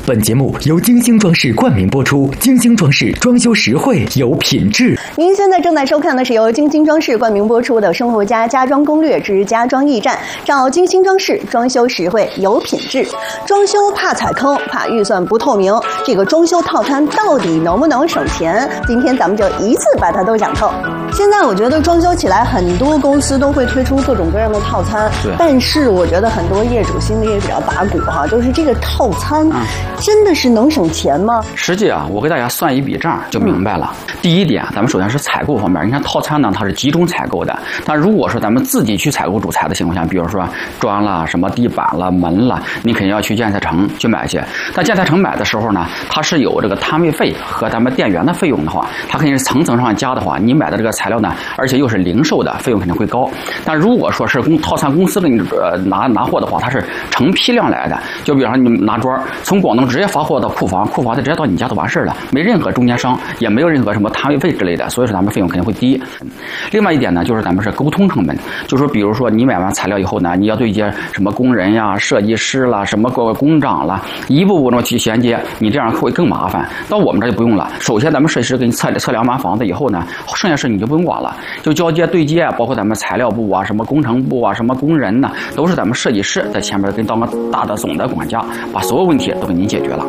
本节目由金星装饰冠名播出，金星装饰装修实惠有品质。 您现在正在收看的是由金星装饰冠名播出的《生活家家装攻略之家装驿站》，找金星装饰，装修实惠有品质。装修怕踩坑，怕预算不透明，这个装修套餐到底能不能省钱？今天咱们就一次把它都讲透。现在我觉得装修起来，很多公司都会推出各种各样的套餐，但是我觉得很多业主心里也比较打鼓哈，就是这个套餐真的是能省钱吗？ 实际啊，我给大家算一笔账就明白了。第一点，咱们首先是采购方面，你看套餐呢，它是集中采购的。但如果说咱们自己去采购主材的情况下，比如说砖啦、什么地板啦、门啦，你肯定要去建材城去买去。但建材城买的时候呢，它是有这个摊位费和咱们店员的费用的话，它肯定是层层上加的话，你买的这个材料呢，而且又是零售的，费用肯定会高。但如果说是套餐公司给你拿货的话，它是成批量来的。就比如说你拿砖从广东直接发货到库房的直接到你家就完事了，没任何中间商，也没有任何什么摊位费之类的，所以说咱们费用肯定会低。另外一点呢，就是咱们是沟通成本，就是说比如说你买完材料以后呢，你要对接什么工人呀、设计师啦、什么工长啦，一步步的去衔接，你这样会更麻烦。到我们这就不用了，首先咱们设计师给你测量完房子以后呢，剩下事你就不用管了，就交接对接，包括咱们材料部啊、什么工程部啊、什么工人呢，都是咱们设计师在前面跟当个大的总的管家，把所有问题都给您解决了。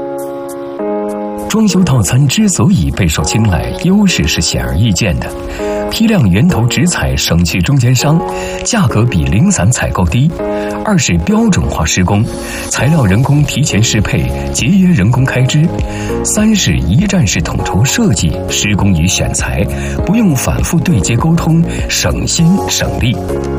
装修套餐之所以备受青睐，优势是显而易见的：批量源头直采，省去中间商，价格比零散采购低；二是标准化施工，材料人工提前适配，节约人工开支；三是一站式统筹设计，施工与选材，不用反复对接沟通，省心省力。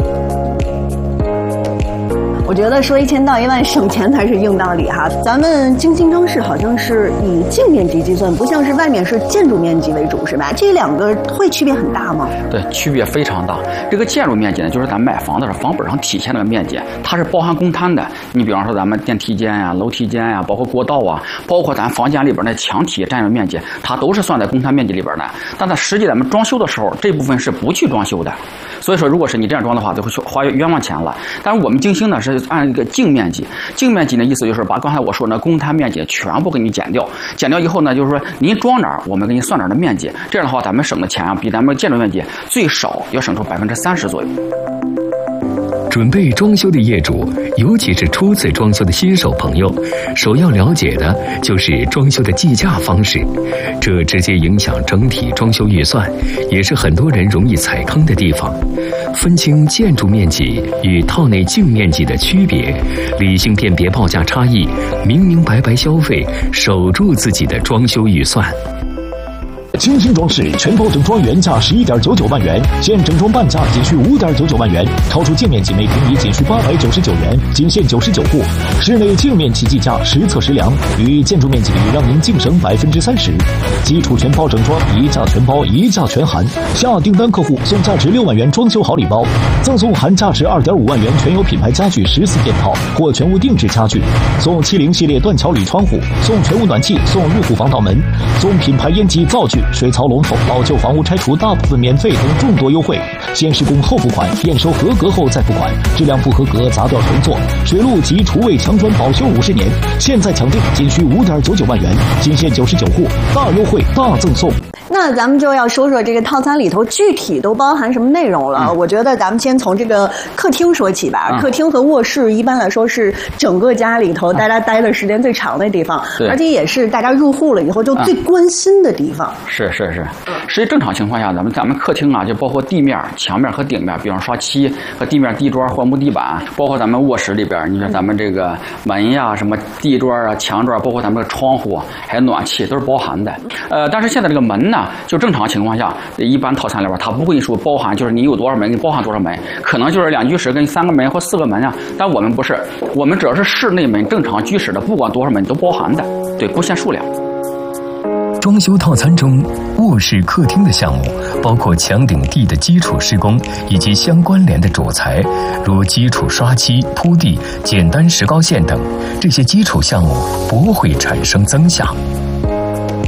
我觉得说1000到1万省钱才是硬道理哈。咱们金星装饰好像是以净面积计算，不像是外面是建筑面积为主，是吧？这两个会区别很大吗？ 对，区别非常大。这个建筑面积呢，就是咱们买房的时候房本上体现那个面积，它是包含公摊的。你比方说咱们电梯间呀、楼梯间呀，包括过道啊，包括咱房间里边的墙体占用面积，它都是算在公摊面积里边的。但在实际咱们装修的时候，这部分是不去装修的。所以说，如果是你这样装的话，就会花冤枉钱了。但是我们金星呢是按一个净面积，净面积的意思就是把刚才我说那公摊面积全部给你减掉，减掉以后呢，就是说您装哪儿，我们给你算哪儿的面积。这样的话，咱们省的钱啊，比咱们建筑面积最少要省出30%左右。 准备装修的业主，尤其是初次装修的新手朋友，首要了解的就是装修的计价方式，这直接影响整体装修预算，也是很多人容易踩坑的地方。分清建筑面积与套内净面积的区别，理性辨别报价差异，明明白白消费，守住自己的装修预算。 金星装饰全包整装原价11.99万元，现整装半价仅需5.99万元，超出净面积每平米仅需899元，仅限99户。室内净面积计价实测实量，与建筑面积比让您净省30%。基础全包整装，一价全包，一价全含。下订单客户送价值6万元装修好礼包，赠送含价值2.5万元全有品牌家具14件套或全屋定制家具，送70系列断桥铝窗户，送全屋暖气，送入户防盗门，送品牌烟机灶具、水槽龙头，老旧房屋拆除大部分免费等众多优惠。先施工后付款，验收合格后再付款，质量不合格砸掉重做。水路及厨卫墙砖保修50年，现在抢订仅需5.99万元，仅限99户，大优惠大赠送。 那咱们就要说说这个套餐里头具体都包含什么内容了。我觉得咱们先从这个客厅说起吧。客厅和卧室一般来说是整个家里头大家待的时间最长的地方，而且也是大家入户了以后就最关心的地方。 是。实际正常情况下，咱们客厅啊，就包括地面、墙面和顶面，比方刷漆和地面地砖或木地板，包括咱们卧室里边，你说咱们这个门呀、什么地砖啊、墙砖，包括咱们的窗户还有暖气都是包含的。但是现在这个门呢，就正常情况下，一般套餐里边它不会说包含，就是你有多少门，你包含多少门，可能就是2居室跟3个门或4个门啊。但我们不是，我们只要是室内门正常居室的，不管多少门都包含的，对，不限数量。 装修套餐中，卧室、客厅的项目包括墙顶地的基础施工以及相关联的主材，如基础刷漆、铺地、简单石膏线等，这些基础项目不会产生增项。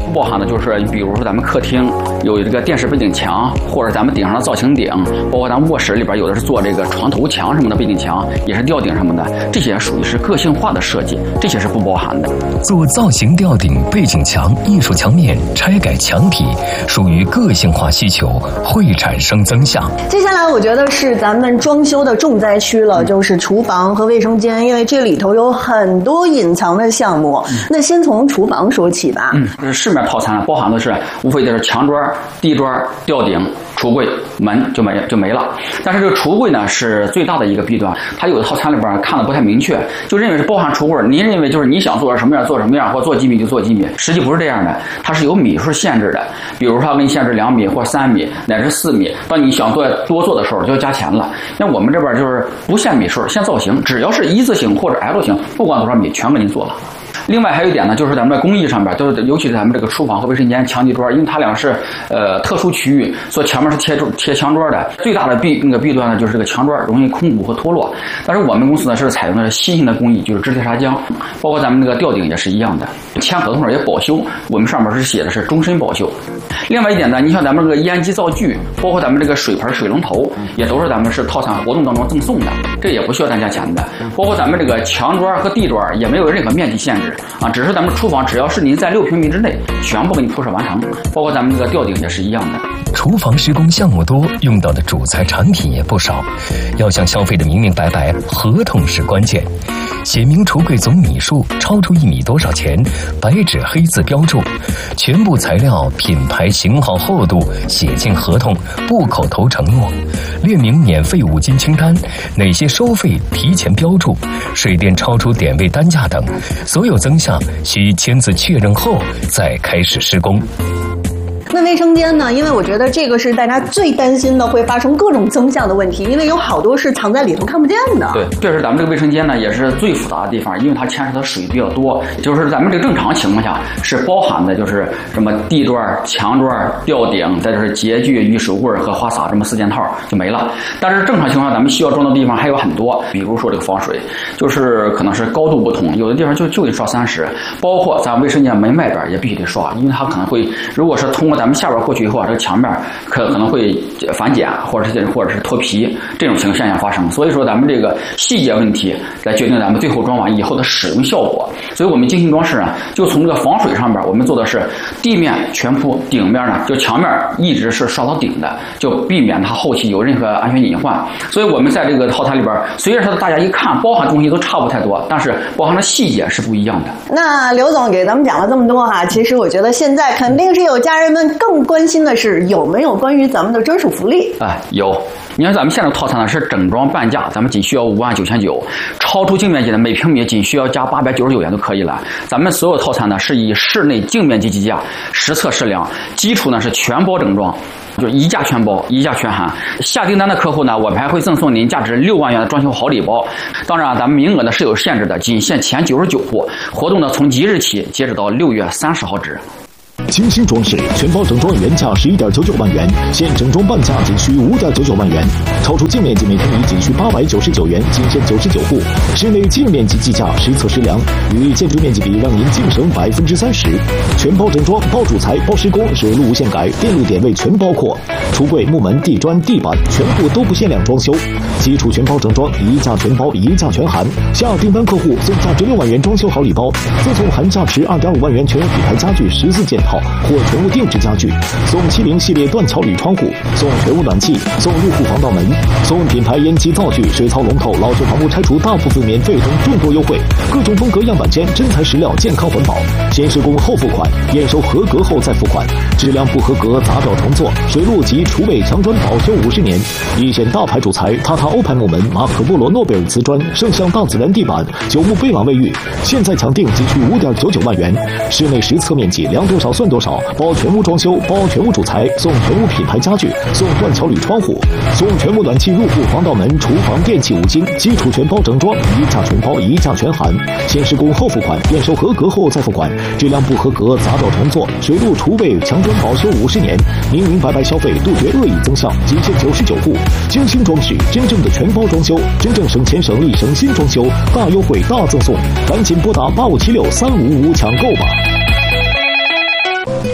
包含的就是比如说咱们客厅有这个电视背景墙，或者咱们顶上的造型顶，包括咱们卧室里边有的是做这个床头墙什么的背景墙，也是吊顶什么的，这些属于是个性化的设计，这些是不包含的。 做造型吊顶、背景墙、艺术墙面、拆改墙体，属于个性化需求，会产生增项。 接下来我觉得是咱们装修的重灾区了，就是厨房和卫生间，因为这里头有很多隐藏的项目。那先从厨房说起吧。 这市面套餐包含的是无非就是墙砖、地砖、吊顶、橱柜、门就没了。但是这个橱柜呢是最大的一个弊端，它有的套餐里边看的不太明确，就认为是包含橱柜，您认为就是你想做什么样做什么样，或做几米就做几米，实际不是这样的，它是有米数限制的。比如说它给你限制2米或3米乃至4米，当你想多做的时候就要加钱了。那我们这边就是不限米数，限造型，只要是一字形或者 L 型，不管多少米全给您做了。另外还有一点呢，就是咱们的工艺上边，都是尤其是咱们这个厨房和卫生间墙地砖，因为它俩是特殊区域，所以前面是贴墙砖的。最大的弊端呢，就是这个墙砖容易空鼓和脱落。但是我们公司呢是采用的新型的工艺，就是支贴砂浆，包括咱们那个吊顶也是一样的。签合同上也保修，我们上面是写的是终身保修。另外一点呢，你像咱们这个烟机灶具，包括咱们这个水盆、水龙头，也都是咱们是套餐活动当中赠送的，这也不需要单加钱的。包括咱们这个墙砖和地砖也没有任何面积限制。只是咱们厨房只要是您在6平米之内，全部给你铺设完成，包括咱们这个吊顶也是一样的。 厨房施工项目多，用到的主材产品也不少，要向消费的明明白白，合同是关键。写明橱柜总米数，超出1米多少钱，白纸黑字标注，全部材料、品牌、型号、厚度写进合同，不口头承诺，列明免费5金清单，哪些收费提前标注，水电超出点位单价等，所有增项需签字确认后再开始施工。 那卫生间呢？因为我觉得这个是大家最担心的，会发生各种增项的问题，因为有好多是藏在里头看不见的。 对，确实咱们这个卫生间呢也是最复杂的地方，因为它牵扯的水比较多。就是咱们这个正常情况下是包含的，就是什么地砖、墙砖、吊顶，再就是洁具、浴室柜和花洒这么4件套就没了。但是正常情况下咱们需要装的地方还有很多，比如说这个防水，就是可能是高度不同，有的地方就得刷30，包括咱卫生间门外边也必须得刷，因为它可能会，如果是通过咱们下边过去以后这个墙面可能会反碱或者是脱皮，这种现象发生。所以说咱们这个细节问题来决定咱们最后装完以后的使用效果。所以我们精心装饰呢，就从这个防水上边，我们做的是地面全铺，顶面呢就墙面一直是刷到顶的，就避免它后期有任何安全隐患。所以我们在这个套餐里边，虽然说大家一看包含东西都差不太多，但是包含的细节是不一样的。 那刘总给咱们讲了这么多哈，其实我觉得现在肯定是有家人们更关心的是有没有关于咱们的专属福利。 有。你看咱们现在的套餐呢是整装半价，咱们仅需要59900，超出净面积的每平米仅需要加899元就可以了。咱们所有套餐呢是以室内净面积计价，实测实量，基础呢是全包整装，就一价全包，一价全含。下订单的客户呢，我们还会赠送您价值6万元的装修好礼包。当然咱们名额呢是有限制的，仅限前99户。活动呢从即日起截止到6月30号止。 精心装饰全包整装原价11.99万元，现整装半价仅需5.99万元，超出净面积每平米仅需899元，仅限99户。室内净面积计价，实测实量，与建筑面积比让您净省30%。全包整装，包主材，包施工，水路无限改，电路点位全包括。橱柜、木门、地砖、地板全部都不限量装修。基础全包整装，一价全包，一价全含。下订单客户送价值6万元装修好礼包，赠送含价值2.5万元全屋品牌家具14件套或全屋定制家具，送70系列断桥铝窗户，送全屋暖气，送入户防盗门，送品牌烟机灶具、水槽龙头、老旧房屋拆除大部分免费等众多优惠。各种风格样板间，真材实料，健康环保。先施工后付款，验收合格后再付款。质量不合格砸掉重做。水路及厨卫墙砖保修50年。一线大牌主材，塔塔欧派木门、马可波罗诺贝尔瓷砖、圣象大自然地板、九牧贝朗卫浴，现在抢订仅需5.99万元。室内实测面积量多少算多少，包全屋装修，包全屋主材，送全屋品牌家具，送断桥铝窗户，送全屋暖气入户防盗门、厨房电器5金，基础全包整装，一价全包，一价全含。先施工后付款，验收合格后再付款。质量不合格砸掉重做。水路厨卫墙砖保修50年，明明白白消费，杜绝恶意增项，仅限99户。精心装饰，真正的全包装修，真正省钱省力省心装修，大优惠大赠送，赶紧拨打85763555抢购吧。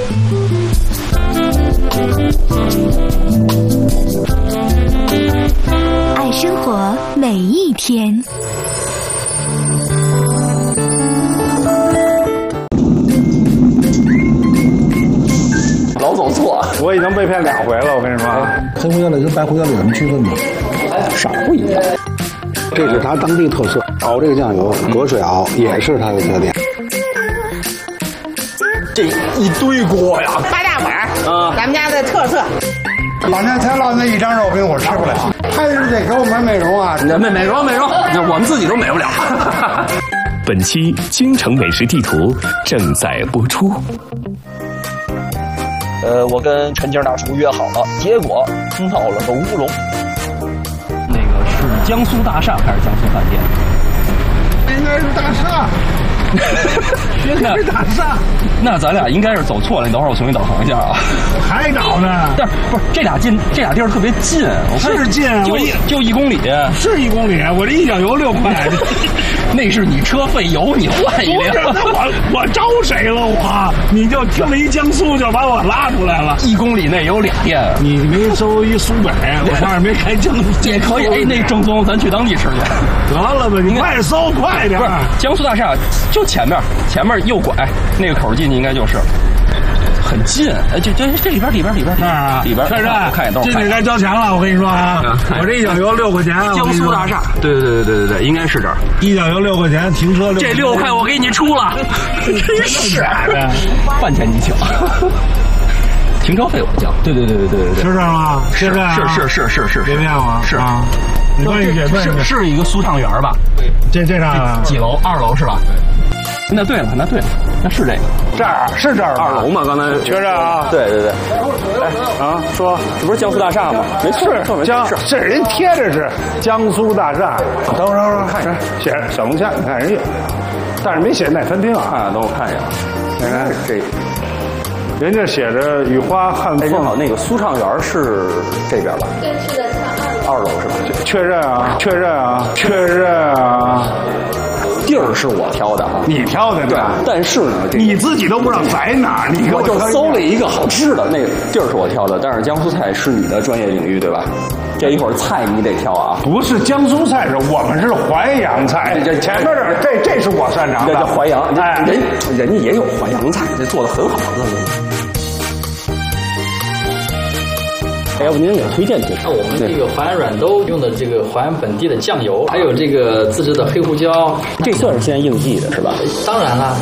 爱生活每一天。 老走错， 我已经被骗2回了，我跟你说。 黑胡椒类跟白胡椒类有什么区分吗？ 色不一样。 这是它当地特色，熬这个酱油隔水熬也是它的特点。 这一堆锅呀， 八大碗啊，咱们家的特色。 老年才烙那一张肉饼我吃不了，还是得给我们美容啊！ 美容，那我们自己都美不了。 本期京城美食地图正在播出。 我跟陈景大叔约好了，结果闹了个乌龙。 那个是江苏大厦还是江苏饭店？ 应该是大厦。应该是大厦。 那咱俩应该是走错了。你等会儿我重新导航一下啊。 还找呢？ 但不是这俩地儿特别近，我看是近， 就1公里， 是1公里。我这一脚油6块， 那是你车费油，你换一辆。 那我招谁了？你就听了一江苏就把我拉出来了。 1公里内有2店， 你没收一苏北，我上面没开江苏也可以。哎，那正宗，咱去当地吃去。 得了吧，你快搜快点。 不是江苏大厦就前面右拐那个口进去应该就是。很近，就这里边那儿啊， 里边确认看进去该交钱了。我跟你说啊，我这一脚油6块钱。 江苏大厦，对，应该是这儿。 一脚油6块钱，停车6块钱。 这6块我给你出了，真是的，饭钱你请，停车费我交。对， 是这样吗？是这样。 是， 别骗我。 是啊，你问一句， 是一个苏畅园吧？ 这啥？ 几楼？2楼是吧？那对了，那是这个， 这儿是这儿 2楼吗？刚才确认啊，对。 哎啊，说这不是江苏大厦吗？ 没事，这人贴着是江苏大厦。等会儿看写着小龙虾，你看人家，但是没写哪餐厅啊？ 等我看一眼， 你看这， 人家写着雨花汉凤。 好，那个苏畅园是这边吧？对，是的，2楼是吧？ 确认啊。 地儿是我挑的啊， 你挑的对， 但是呢， 你自己都不知道在哪儿， 我就搜了一个好吃的，那个地儿是我挑的，但是江苏菜是你的专业领域对吧？这一会儿菜你得挑啊， 不是江苏菜，是我们是淮扬菜，这前面这是我擅长的， 这叫淮扬， 哎， 人家也有淮扬菜，这做的很好的。要不您给推荐推荐？ 那我们这个淮安软豆用的这个淮安本地的酱油，还有这个自制的黑胡椒， 这算是现在应季的是吧？ 当然啦。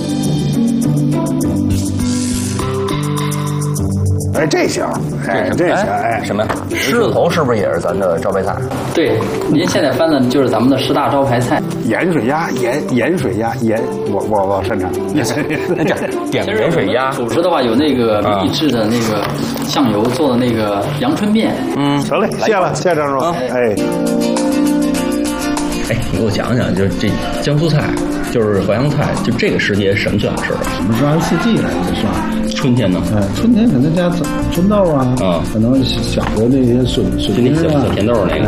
哎，这行，这行， 什么？狮子头是不是也是咱的招牌菜？ 对，您现在翻的就是咱们的10大招牌菜。 盐水鸭，盐水鸭，我擅长。 点盐水鸭。 主食的话有那个秘制的那个酱油做的那个阳春面。 得嘞，谢了，谢张叔。哎， 你给我讲讲，就是这江苏菜，就是淮扬菜，就这个时节什么最好吃的？ 什么是按4季来的算？ 春天呢？ 春天可能加春豆啊，可能小的那些笋就那小甜豆那个。